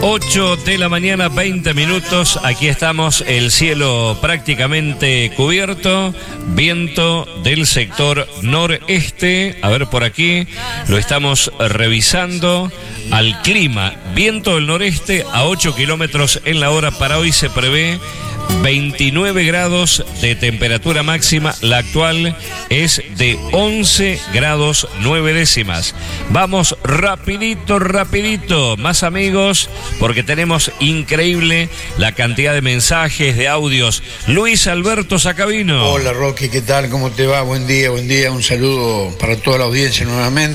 8 de la mañana, 20 minutos. Aquí estamos, el cielo prácticamente cubierto. Viento del sector noreste. A ver, por aquí lo estamos revisando. Al clima, viento del noreste a 8 kilómetros en la hora. Para hoy se prevé 29 grados de temperatura máxima. La actual es de 11 grados 9 décimas. Vamos rapidito, más amigos, porque tenemos increíble la cantidad de mensajes, de audios. Luis Alberto Sacabino. Hola Rocky, ¿qué tal? ¿Cómo te va? Buen día. Un saludo para toda la audiencia nuevamente.